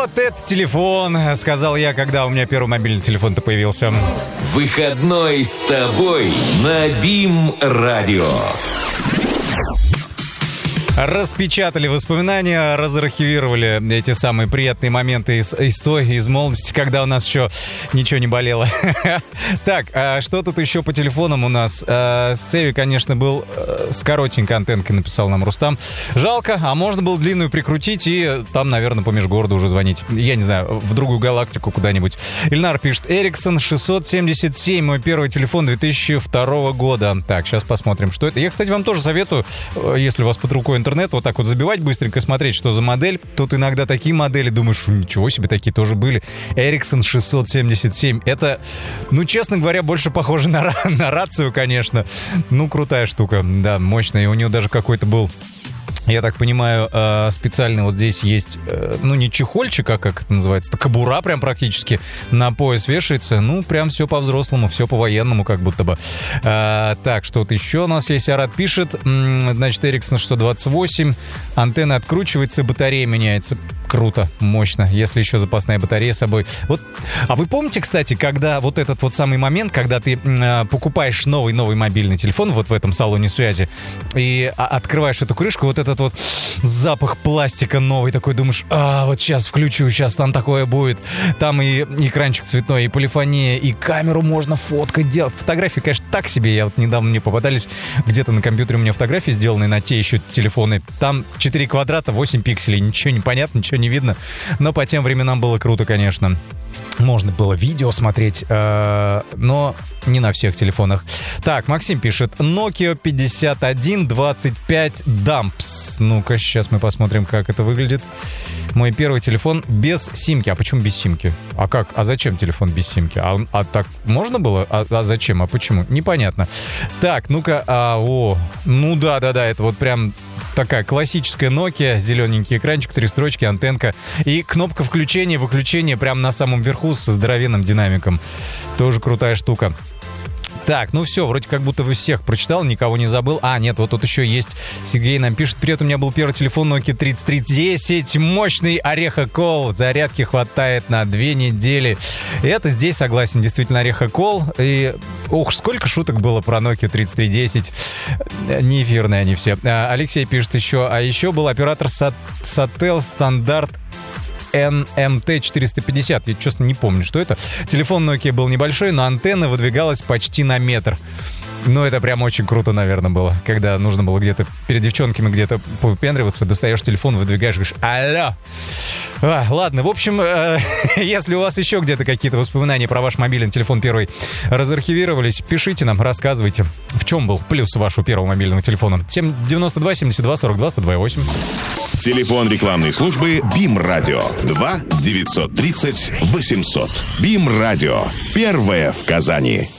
Вот это телефон, сказал я, когда у меня первый мобильный телефон-то появился. Выходной с тобой на БИМ-радио. Распечатали воспоминания, разархивировали эти самые приятные моменты из молодости, когда у нас еще ничего не болело. Так, а что тут еще по телефонам у нас? Севи, конечно, был с коротенькой антенкой, написал нам Рустам. Жалко, а можно было длинную прикрутить и там, наверное, по межгороду уже звонить. Я не знаю, в другую галактику куда-нибудь. Ильнар пишет: Ericsson 677, мой первый телефон 2002 года. Так, сейчас посмотрим, что это. Я, кстати, вам тоже советую, если у вас под рукой интернет, вот так вот забивать быстренько, смотреть, что за модель. Тут иногда такие модели, думаешь, ничего себе, такие тоже были. Ericsson 677. Это, ну, честно говоря, больше похоже на рацию, конечно. Ну, крутая штука, да, мощная. И у нее даже какой-то был, я так понимаю, специально вот здесь есть, ну, не чехольчик, а как это называется, это кобура прям практически на пояс вешается. Ну, прям все по-взрослому, все по-военному как будто бы. Так, что-то еще у нас есть. Арат пишет, значит, Ericsson 128, антенна откручивается, батарея меняется. Круто, мощно, если еще запасная батарея с собой. Вот, а вы помните, кстати, когда вот этот вот самый момент, когда ты покупаешь новый мобильный телефон вот в этом салоне связи и открываешь эту крышку, вот этот вот запах пластика новый такой, думаешь, вот сейчас включу, сейчас там такое будет. Там и экранчик цветной, и полифония, и камеру можно фоткать, делать. Фотографии, конечно, так себе. Я вот недавно мне попадались где-то на компьютере, у меня фотографии сделаны на те еще телефоны. Там 4 квадрата, 8 пикселей, ничего не понятно, ничего не видно. Но по тем временам было круто, конечно. Можно было видео смотреть, но не на всех телефонах. Так, Максим пишет: Nokia 5125 Dumps. Ну-ка, сейчас мы посмотрим, как это выглядит. Мой первый телефон без симки. А почему без симки? А как? А зачем телефон без симки? А так можно было? А зачем? А почему? Непонятно. Так, ну-ка. Ну да, это вот прям такая классическая Nokia. Зелененький экранчик, 3 строчки, антенка. И кнопка включения-выключения прям на самом верху со здоровенным динамиком. Тоже крутая штука. Так, ну все, вроде как будто вы всех прочитал, никого не забыл. Нет, вот тут еще есть. Сергей нам пишет: привет, у меня был первый телефон Nokia 3310, мощный орехокол, зарядки хватает на 2 недели. Это здесь согласен, действительно орехокол. И, сколько шуток было про Nokia 3310. Не эфирные они все. Алексей пишет еще: а еще был оператор Satel стандарт NMT450. Я, честно, не помню, что это. Телефон Nokia был небольшой, но антенна выдвигалась почти на метр. Ну, это прям очень круто, наверное, было. Когда нужно было где-то перед девчонками где-то попендриваться, достаешь телефон, выдвигаешь, говоришь: алло. Ладно, в общем, если у вас еще где-то какие-то воспоминания про ваш мобильный телефон первый разархивировались, пишите нам, рассказывайте, в чем был плюс вашего первого мобильного телефона. 792 72 42 128. Телефон рекламной службы БИМ-радио 2 930 800. БИМ-радио. Первое в Казани.